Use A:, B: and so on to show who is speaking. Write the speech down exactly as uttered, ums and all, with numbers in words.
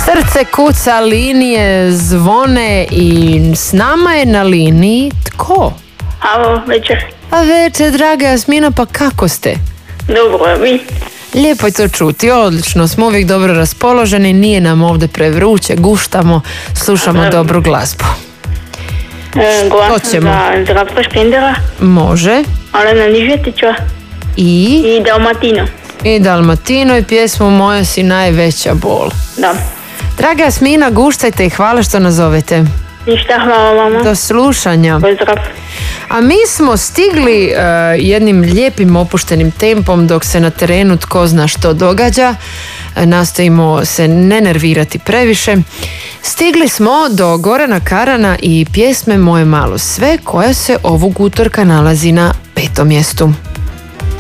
A: Srce kuca, linije zvone i s nama je na liniji tko?
B: Alo, večer.
A: A večer, draga Jasmina, pa kako ste?
B: Dobro, vi?
A: Lijepo je to čuti, odlično, smo uvijek dobro raspoloženi, nije nam ovdje prevruće, guštamo, slušamo
B: Aha.
A: dobru glazbu.
B: E, glasam
A: Hoćemo.
B: za Zdravka Špendera,
A: Može.
B: Alena Nižetića
A: I?
B: i Dalmatino.
A: I Dalmatino i pjesmu Moja si najveća bol.
B: Da.
A: Draga Jasmina, guštajte i hvala što nas zovete.
B: Ništa, hvala vama.
A: Do slušanja.
B: Pozdrav.
A: A mi smo stigli uh, jednim lijepim opuštenim tempom dok se na terenu tko zna što događa. Uh, nastojimo se ne nervirati previše. Stigli smo do Gorana Karana i pjesme Moje malo sve koja se ovog utorka nalazi na petom mjestu.